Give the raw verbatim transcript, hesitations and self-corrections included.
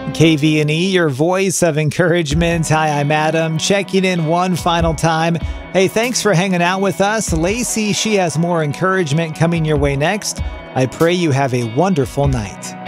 K V and E, your voice of encouragement. Hi, I'm Adam, checking in one final time. Hey, thanks for hanging out with us. Lacey, she has more encouragement coming your way next. I pray you have a wonderful night.